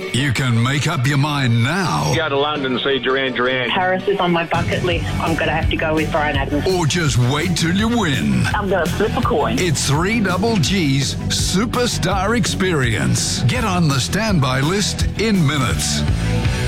You can make up your mind now, Go to London and see Duran Duran. Paris is on my bucket list. I'm going to have to go with Brian Adams. or just wait till you win. I'm going to flip a coin. It's 3GG's Superstar Experience. Get on the standby list in minutes.